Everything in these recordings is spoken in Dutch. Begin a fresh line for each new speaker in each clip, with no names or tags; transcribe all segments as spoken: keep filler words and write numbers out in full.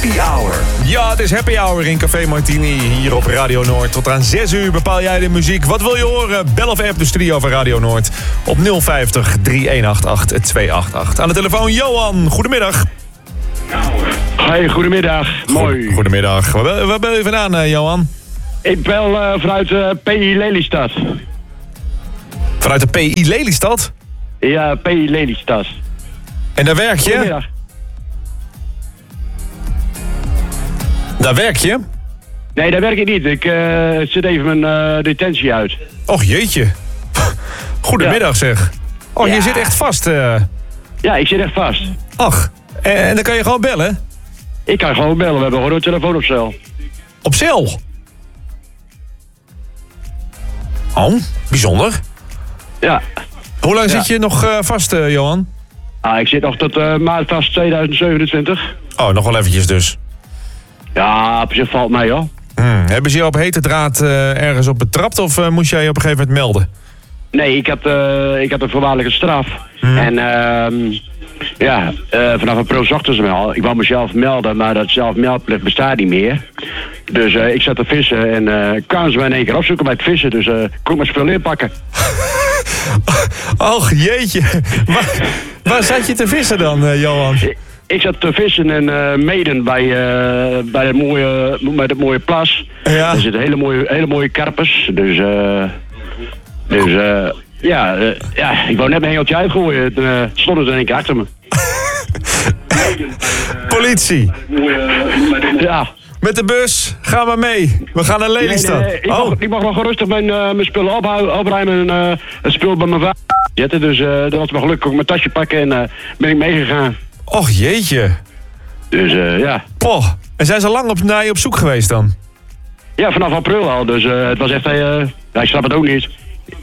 Happy Hour.
Ja, het is Happy Hour in Café Martini hier op Radio Noord. Tot aan zes uur bepaal jij de muziek. Wat wil je horen? Bel of app de studio van Radio Noord op nul vijftig, drie een acht acht, twee acht acht. Aan de telefoon Johan, goedemiddag.
Hey, goedemiddag. Mooi.
Goedemiddag. Waar, waar ben je vandaan, uh, Johan?
Ik bel uh, vanuit uh, P I Lelystad.
Vanuit de P I Lelystad?
Ja, P I Lelystad.
En daar werk je?
Goedemiddag.
Daar werk je?
Nee, daar werk ik niet. Ik uh, zit even mijn uh, detentie uit.
Och, jeetje. Goedemiddag, ja. Zeg. Oh, ja. Je zit echt vast. Uh...
Ja, ik zit echt vast.
Ach, en, en dan kan je gewoon bellen?
Ik kan gewoon bellen. We hebben gewoon een telefoon op cel.
Op cel? Oh, bijzonder.
Ja.
Hoe lang
ja.
zit je nog uh, vast, uh, Johan?
Ah, ik zit nog tot uh, maart vast tweeduizend zevenentwintig.
Oh, nog wel eventjes dus.
Ja, op zich valt mij hoor.
Hmm. Hebben ze je op hete draad uh, ergens op betrapt of uh, moest jij je op een gegeven moment melden?
Nee, ik had, uh, ik had een voorwaardelijke straf. Hmm. En uh, ja, uh, vanaf april zochten ze me al. Ik wou mezelf melden, maar dat zelfmeldplicht bestaat niet meer. Dus uh, ik zat te vissen en uh, kwamen ze mij in één keer opzoeken bij het vissen. Dus uh, kon ik mijn spul inpakken.
Och, jeetje. waar, waar zat je te vissen dan, uh, Johan?
Ik zat te vissen in uh, Meeden bij, uh, bij, het mooie, bij het mooie plas. Ja. Er zitten hele mooie, hele mooie karpers. Dus, uh, dus uh, ja, uh, ja, ik wou net mijn hengeltje uitgooien. Toen uh, stonden ze in één keer achter me.
Politie.
Ja.
Met de bus, ga maar mee. We gaan naar Lelystad.
Nee, nee, nee. Ik,
oh.
mag, ik mag nog gerustig mijn, uh, mijn spullen ophouden, opruimen en uh, het spul bij mijn vader zetten. Dus uh, dat was me gelukkig ook mijn tasje pakken en uh, ben ik meegegaan.
Och, jeetje.
Dus uh, ja.
Poh. En zijn ze lang op, naar je op zoek geweest dan?
Ja, vanaf april al. Dus uh, het was echt... Uh, ja, ik snap het ook niet.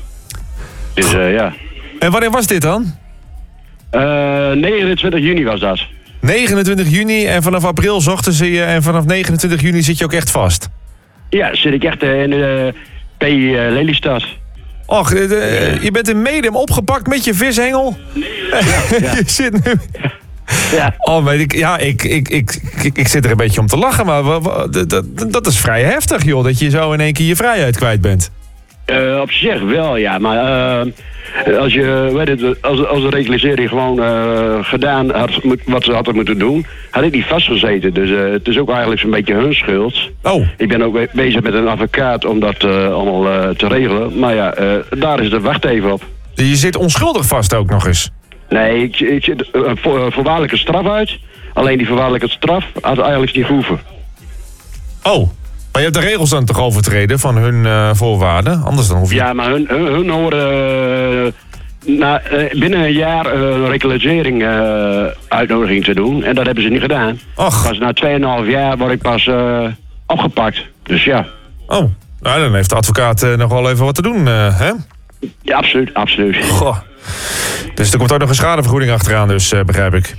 Dus uh, ja.
En wanneer was dit dan?
Uh, negenentwintig juni was dat.
negenentwintig juni en vanaf april zochten ze je en vanaf negenentwintig juni zit je ook echt vast?
Ja, zit ik echt uh, in de uh, P I uh, Lelystad.
Och, de, de, je bent in Medem opgepakt met je vishengel? Ja, ja. Je zit nu... Ja. Oh, maar ik, ja, ik, ik, ik, ik, ik zit er een beetje om te lachen, maar w, w, dat, dat is vrij heftig, joh, dat je zo in één keer je vrijheid kwijt bent.
Uh, op zich wel, ja, maar uh, als je, weet het, als, als de reclassering gewoon uh, gedaan had wat ze hadden moeten doen, had ik niet vastgezeten. Dus uh, het is ook eigenlijk zo'n beetje hun schuld.
Oh.
Ik ben ook bezig met een advocaat om dat uh, allemaal uh, te regelen, maar ja, uh, daar is de wacht even op.
Je zit onschuldig vast ook nog eens?
Nee, ik, ik zit een vo, voorwaardelijke straf uit. Alleen die voorwaardelijke straf had eigenlijk niet gehoeven.
Oh, maar je hebt de regels dan toch overtreden van hun uh, voorwaarden? Anders dan hoef je...
Ja, maar hun, hun, hun horen uh, na, uh, binnen een jaar uh, een reclassering uh, uitnodiging te doen. En dat hebben ze niet gedaan.
Och.
Pas na tweeënhalf jaar word ik pas uh, opgepakt. Dus ja.
Oh, nou dan heeft de advocaat uh, nog wel even wat te doen, uh, hè?
Ja, absoluut, absoluut.
Goh. Dus er komt ook nog een schadevergoeding achteraan, dus uh, begrijp ik.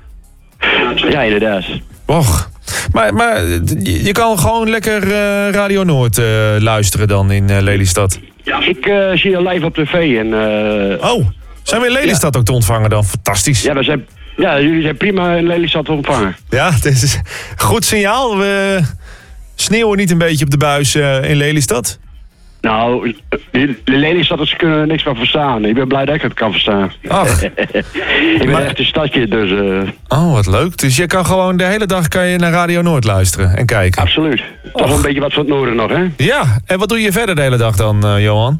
Ja, inderdaad.
Och. Maar, maar je kan gewoon lekker uh, Radio Noord uh, luisteren dan in uh, Lelystad.
Ik uh, zie je live op tv en... Uh,
oh, zijn we in Lelystad ja. ook te ontvangen dan? Fantastisch.
Ja, we zijn, ja, jullie zijn prima in Lelystad te ontvangen.
Ja, het is goed signaal. We sneeuwen niet een beetje op de buis uh, in Lelystad?
Nou, de Lelystadders kunnen niks van verstaan. Ik ben blij dat ik het kan verstaan.
Ach.
ik ben maar... echt een stadje, dus... Uh...
Oh, wat leuk. Dus je kan gewoon de hele dag kan je naar Radio Noord luisteren en kijken?
Absoluut. Toch Och. Een beetje wat van het noorden nog, hè?
Ja, en wat doe je verder de hele dag dan, uh, Johan?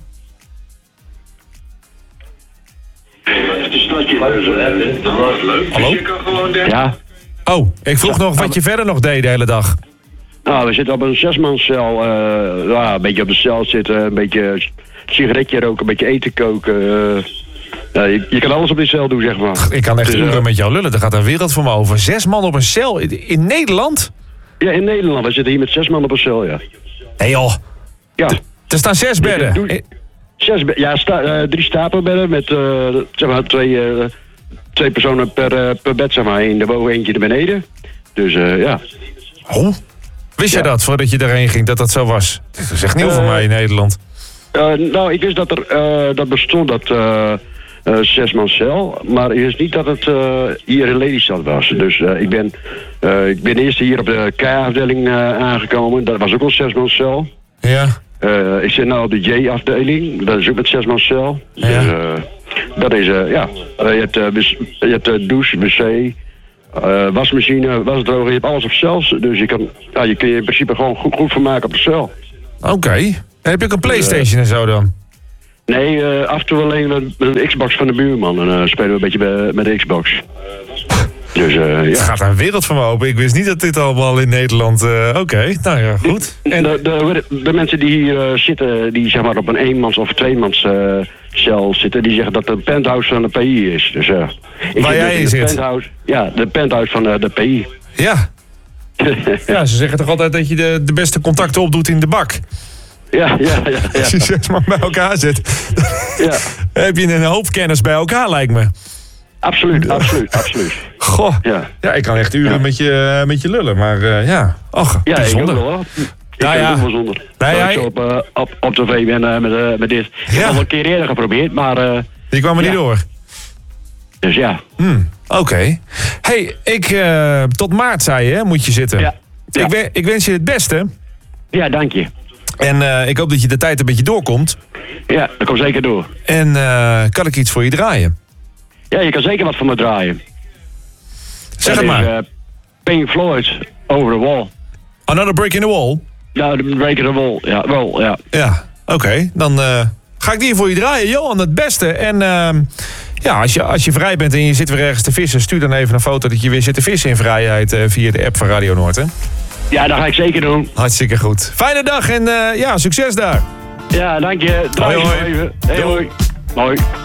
Hallo?
Ja.
Oh, ik vroeg nog wat je verder nog deed de hele dag.
Nou, we zitten op een zesmanscel. Uh, ja, een beetje op de cel zitten, een beetje sigaretje roken, een beetje eten koken. Uh, uh, je, je kan alles op die cel doen, zeg maar.
Ik kan echt
dus,
uren
uh,
met jou lullen. Er gaat een wereld voor me over. Zes man op een cel in, in Nederland?
Ja, in Nederland. We zitten hier met zes man op een cel, ja.
Nee joh.
Ja.
Er staan zes bedden.
Doe, doe, zes be- ja, sta, uh, drie stapelbedden met uh, zeg maar, twee, uh, twee personen per, uh, per bed, zeg maar. Eén erboven, eentje er beneden. Dus uh, ja.
Oh? Wist ja. je dat, voordat je erheen ging, dat dat zo was? Dit is echt nieuw uh, voor mij in Nederland.
Uh, nou, ik wist dat er uh, dat bestond, dat, uh, uh, zesmanscel. Maar het is niet dat het uh, hier in Lelystad was. Dus uh, ik, ben, uh, ik ben eerst hier op de K-afdeling uh, aangekomen. Dat was ook een zesmanscel.
Ja.
Uh, ik zit nu op de J-afdeling. Dat is ook met zesmanscel.
Ja.
Dus, uh, dat is, uh, ja. Uh, je hebt, uh, je hebt uh, douche, wc... Uh, wasmachine, wasdroger, je hebt alles op cel. Dus je, kan, ja, je kun je in principe gewoon goed, goed vermaken op de cel.
Oké. Okay. Heb je ook een PlayStation uh, en zo dan?
Nee, uh, af en toe alleen met, met de Xbox van de buurman. En uh, spelen we een beetje bij, met de Xbox. Dus, uh, ja.
Het gaat een wereld van me open. Ik wist niet dat dit allemaal in Nederland... Uh, Oké, okay. Nou ja, goed.
En de, de, de mensen die hier uh, zitten, die zeg maar op een eenmans- of tweemans uh, cel zitten, die zeggen dat het een penthouse van de P I is. Dus, uh, ik
waar jij in zit?
Penthouse, ja, de penthouse van uh, de P I.
Ja. Ja, ze zeggen toch altijd dat je de, de beste contacten opdoet in de bak?
Ja, ja, ja. ja.
Als je zes man bij elkaar zit,
ja.
heb je een hoop kennis bij elkaar, lijkt me.
Absoluut, absoluut, absoluut.
Goh, ja, ja ik kan echt uren ja. met, je, met je lullen, maar uh, ja, och,
ja,
bijzonder.
Ik ook wel, hoor. Ik
nou, ja.
wel zonder.
Nee,
ik op, uh, op, op tv ben uh, met, uh, met dit. Ja. Ik heb al een keer eerder geprobeerd, maar... Uh,
die kwam er
ja.
niet door?
Dus ja.
Hmm, Oké. Okay. Hey, ik, uh, tot maart, zei je, moet je zitten.
Ja. ja.
Ik, we, ik wens je het beste.
Ja, dank je.
En uh, ik hoop dat je de tijd een beetje doorkomt.
Ja, dat komt zeker door.
En uh, kan ik iets voor je draaien?
Ja, je kan zeker wat voor me draaien.
Zeg
dat
het maar.
Is, uh, Pink Floyd, Over the Wall.
Another Break in the Wall?
Ja, de Break in the Wall, ja. Wel, ja.
Ja, oké. Okay. Dan uh, ga ik die voor je draaien. Johan, het beste. En uh, ja, als je, als je vrij bent en je zit weer ergens te vissen, stuur dan even een foto dat je weer zit te vissen in vrijheid uh, via de app van Radio Noord, hè?
Ja, dat ga ik zeker doen.
Hartstikke goed. Fijne dag en uh, ja, succes daar.
Ja, dank je. Draai
hoi, hoi.
Even. Hey, hoi. Hoi.